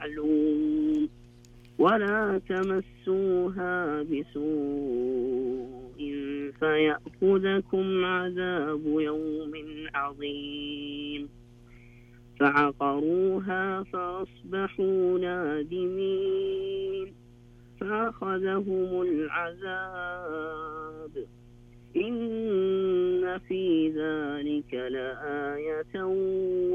معلوم ولا تمسوها بسوء فيأخذكم عذاب يوم عظيم فعقروها فأصبحوا نادمين فأخذهم العذاب إن في ذلك لآية